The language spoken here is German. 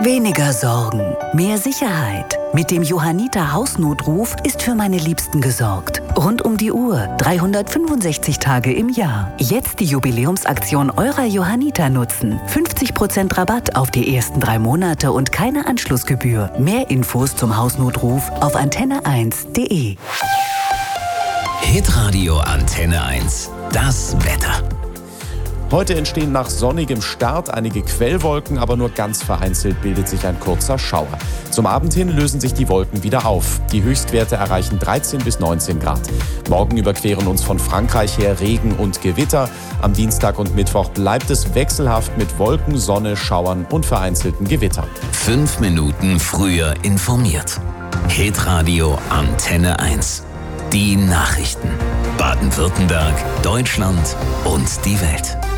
Weniger Sorgen, mehr Sicherheit. Mit dem Johanniter Hausnotruf ist für meine Liebsten gesorgt. Rund um die Uhr, 365 Tage im Jahr. Jetzt die Jubiläumsaktion eurer Johanniter nutzen. 50% Rabatt auf die ersten 3 Monate und keine Anschlussgebühr. Mehr Infos zum Hausnotruf auf antenne1.de. Hitradio Antenne 1. Das Wetter. Heute entstehen nach sonnigem Start einige Quellwolken, aber nur ganz vereinzelt bildet sich ein kurzer Schauer. Zum Abend hin lösen sich die Wolken wieder auf. Die Höchstwerte erreichen 13 bis 19 Grad. Morgen überqueren uns von Frankreich her Regen und Gewitter. Am Dienstag und Mittwoch bleibt es wechselhaft mit Wolken, Sonne, Schauern und vereinzelten Gewittern. 5 Minuten früher informiert. Hitradio Antenne 1. Die Nachrichten. Baden-Württemberg, Deutschland und die Welt.